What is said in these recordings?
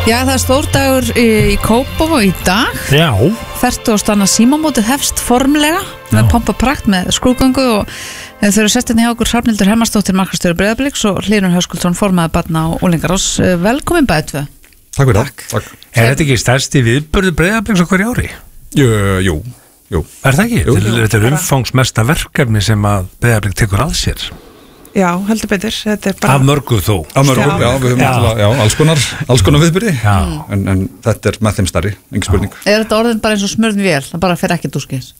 Já, það stór dagur í Kópavogi í dag. Já. 40. símamótið hefst formlega með pomp og prakt með skrúðgöngu og þau eru sestinni hjá okkur Hrafnhildur Hermannsdóttir markastjóri Breiðabliks og Hlynur Höskuldsson formaður barna og unglingarás. Velkomin bæði tvö. Takk fyrir það. Takk. Er þetta ekki stærsti viðburður Breiðabliks á hverju ári? Jú. Er það ekki? Jú. Þetta er umfangsmesta verkefni sem að Breiðablik tekur að sér. Já, heldur betur. Þetta er bara... Af mörgu þó. Af mörgu, já, við höfum alls konar viðbyrði. En þetta er með þeim stærri, engin spurning. Er þetta orðin bara eins og smurðin vél? Það bara fer ekki dúskis?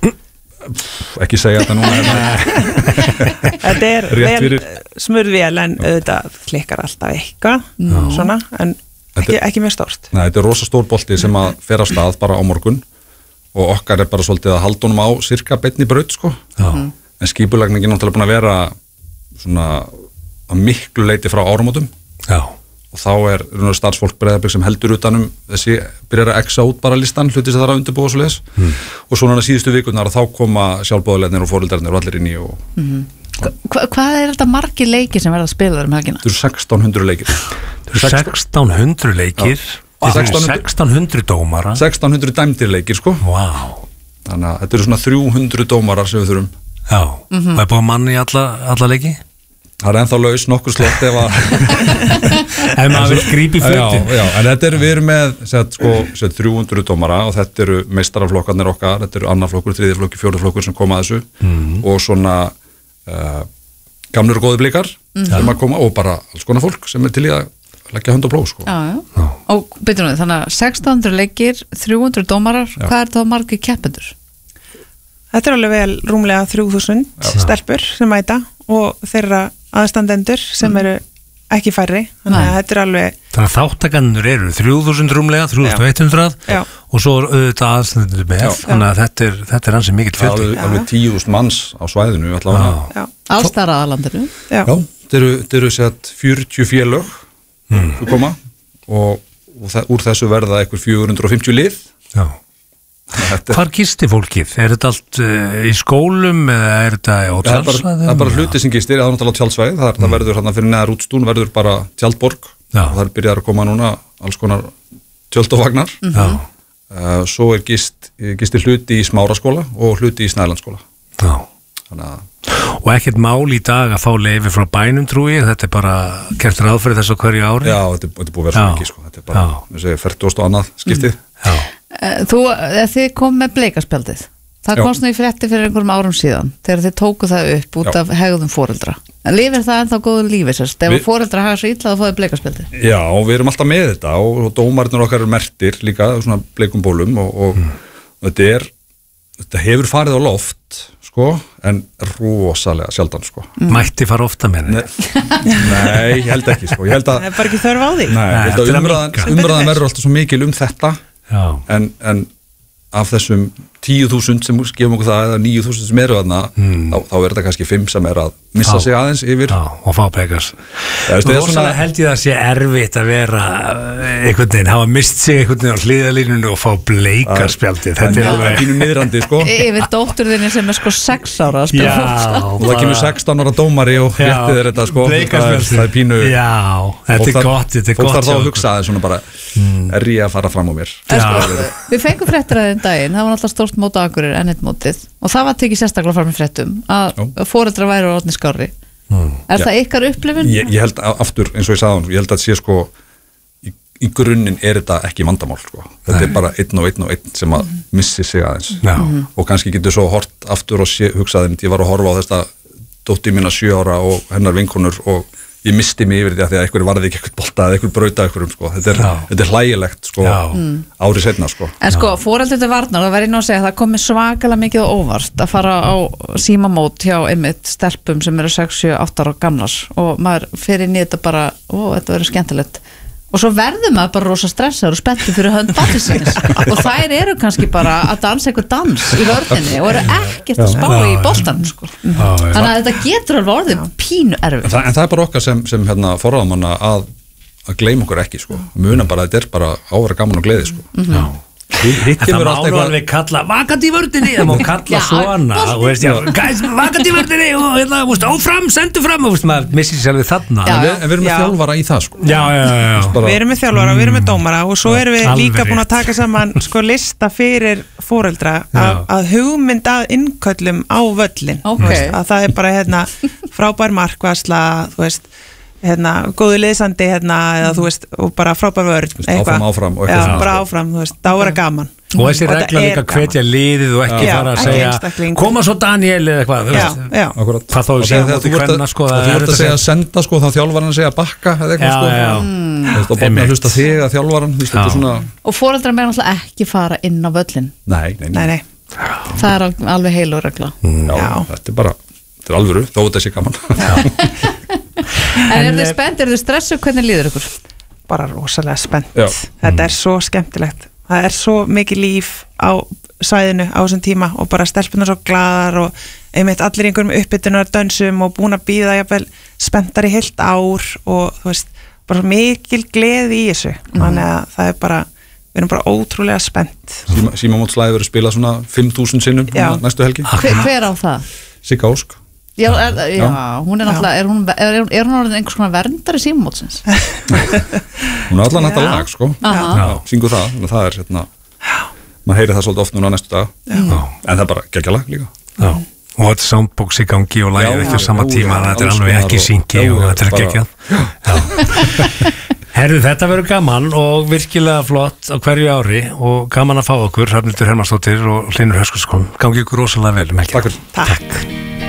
Ekki segja þetta núna. Þetta er vel smurð vél en auðvitað klikkar alltaf eitthvað, svona, en ekki mjög stórt. Nei, þetta er rosa stór bolti sem að fer af stað bara á morgun og okkar er bara svolítið að halda honum á cirka beinni braut, sko. En skipulagningin náttúrulega búin að vera svona að miklu leiti frá áramótum. Já. Og þá er starfsfólk Breiðablik sem heldur utanum þessi, byrjar að exa út bara listan, hluti sem það er að undirbúa og svo leiðis. Og svona síðustu vikurnar þá koma sjálfboðaliðarnir og foreldrarnir og allir inn í og... Hvað er þetta margir leikir sem verða að spila um helgina? Þetta eru 1600 leikir. Þetta eru 1600 leikir. Þetta eru 1600 dómara. 1600 dæmdir leikir, sko. Vá. Þannig að þetta eru svona 300 dómarar sem við þurfum. Já. Og er búið manni í alla leiki? Það er ennþá laus nokkur slott ef að ef maður vil grípa í flutin. Já, en þetta við erum með 300 dómara og þetta eru meistaraflokkarnir okkar, þetta eru annarflokkur, þriðjaflokkur, fjórðaflokkur sem koma að þessu og svona gamlir og góði blikar sem að koma og bara alls konar fólk sem er til í að leggja hönd og blóð, sko. Já. Og byrjum við, þannig að 1600 leikir, 300 dómarar, hvað er það margir keppendur? Þetta er alveg vel rúmlega 3000 stelpur sem mæta og þeirra aðstandendur sem eru ekki færri, þannig að þetta er alveg... Þannig að þáttakandur eru 3000 rúmlega, 3100 og svo auðvitað aðstandendur með, þannig að þetta er hansi mikill fjöldi. Alveg 10.000 manns á svæðinu, allavega. Allstar aðalandinu. Já, þetta eru 40 félög sem koma og úr þessu verða eitthvað 450 lið. Já. Hvar gisti fólkið? Er þetta allt í skólum eða er þetta á tjaldsvæðum? Það er bara hluti sem gistir, það er náttúrulega tjaldsvæð, það verður hérna fyrir neðar útstún, verður bara tjaldborg og það byrjar að koma núna alls konar tjöld og vagnar. Svo er gisti hluti í Smáraskóla og hluti í Snælandsskóla. Og ekkert mál í dag að fá leyfi frá bænum, trúi, þetta er bara gert ráð fyrir þess að hverju ári? Já, þetta er búið að vera svo mikið, sko. Þetta er bara, við segjum, 40 og annað skiptið. Þið kom með bleikaspjaldið. Það komst nú í frétti fyrir einhverjum árum síðan þegar þið tóku það upp út af hegðum foreldra. Lifir það ennþá góðu lífi sérst? Ef foreldra hafa svo illa að fóðu bleikaspjaldið? Já, við erum alltaf með þetta og dómarnir okkar eru merktir líka, svona bleikum bólum og þetta hefur farið á loft, sko, en rosalega sjaldan, sko. Mætti fara ofta með þetta? Nei, ég held ekki, sko. Það er bara ekki þörf á því. Nei, ég held að umræðan verður alltaf svo mikil þetta. En af þessum 10.000 sem gefum okkur það eða 9.000 sem eru þarna þá er þetta kannski 5 sem er að missa sig aðeins yfir og fá bleikast. Rosalega held ég að sé erfitt að vera einhvern veginn, hafa mist sig einhvern veginn á hliðalínunni og fá bleikaspjaldið. Þetta er alveg pínu niðrandi, sko. Yfir dótturðinni sem er sko 6 ára að spila fólk. Og það kemur 16 ára dómari og réttið er þetta, sko. Það er pínu. Já, þetta er gott. Fólk þarf þá að hugsa aðeins svona bara, er ég að fara fram á mér? Við fengum fréttir að þeim daginn, það var náttúrulega stórt mót á Akureyri N1-mótið og það var tekið sérstaklega fram í fréttum að foreldrar væru orðnir skárri. Er það ykkar upplifun? Ég held aftur, eins og ég sagði, ég held að sé sko í grunninn er þetta ekki vandamál, sko. Þetta er bara einn og einn sem að missi sig aðeins og kannski getur svo hort aftur og hugsaði, ég var að horfa á þetta dóttir mína 7 ára og hennar vinkonur og ég misti mig yfir því að einhver varði ekki eitthvað bolta eða einhver brauta einhverjum, sko. Þetta er hlægilegt, sko, árið seinna, sko. En sko, foreldrar til varnar, það verður nú að segja að það komi svakalega mikið á óvart að fara á símamót hjá einmitt stelpum sem eru 6, 7, 8 ára gamlar og maður fer inn í þetta bara, þetta verður skemmtilegt. Og svo verður maður bara rosa stressaður og spenntur fyrir hönd barnsins og þær eru kannski bara að dansa einhver dans í vörninni og eru ekkert að spá í boltan, sko. Þannig að þetta getur alveg orðið pínu erfitt. En það er bara okkar sem forráðamanna að gleyma okkur ekki, sko. Muna bara að þetta er bara ávera gaman og gleði, sko. Hitt Það kemur má alltaf nú eitthvað alveg kalla vakandi í vördinni, það má kalla svona þú veist, já, guys, vakandi í vördinni og hérna, þú veist, áfram, sendu fram og þú veist, maður missir sér alveg þarna Já. En við erum með Já. þjálfara í það sko já, Bara- Við erum með þjálfara, við erum með dómara og svo erum við Alveg líka búin að rétt. taka saman sko lista fyrir fóreldra Já. að hugmynd að innköllum á völlin Ok. Þú veist, að það er bara hérna frábær markvarsla, þú veist hérna, góðu liðsandi hérna eða þú veist, og bara frábær vörn áfram og eitthvað Já, svona. bara áfram, þú veist, þá er það gaman og þessi Og þetta regla er líka gaman. hvetja liðið og ekki Já, fara að ekki segja einstakling. koma svo Daniel eða eitthvað þú Já, veist. já, Akkurat. Hvað þá Og segja þegar móti þú ert kvenna, sko, og það þú er ert að erfitt að segja senda sko, þá þjálfaran segja bakka eða eitthvað Já, sko já. Þú veist, og barnið Einmitt. að hlusta þig að þjálfaran þú veist, þetta er svona Og foreldrar með náttúrulega ekki fara inn á völlin. nei, Það er alveg heilur regla. Já, þetta er bara, þetta er alvöru þó þetta sé gaman En þið spennt, þið stressuð, hvernig líður ykkur? bara rosalega spennt Já. þetta er svo skemmtilegt það er svo mikið líf á svæðinu á þessum tíma og bara stelpunar svo glaðar og einmitt allir í einhverjum uppbytunar dönsum og búin að býða jafnvel spenntar í heilt ár og þú veist, bara mikil gleði í þessu þannig að það er bara við erum bara ótrúlega spennt Símamótslæði verður spilað svona 5.000 sinnum Já. næstu helgi Hver á það? Sigga Ósk Já, hún er náttúrulega, er hún orðin einhvers konar verndari símamótsins? Hún er allan þetta lag sko Aha. syngur það, þannig að það er hérna maður heyri það svolítið oft núna næstu dag en það er bara geggja lag líka Já. Og þetta er soundbox í gangi og lagið Já, ekki á sama já, tíma já, þetta er alls alveg konar ekki í og- syngi já, og já, þetta er bara- geggjað Herðu, þetta verður gaman og virkilega flott á hverju ári og gaman að fá okkur Hrafnhildur Hermannsdóttir og Hlynur Höskuldsson gangi ykkur rosalega vel um helgina. Takk fyrir Takk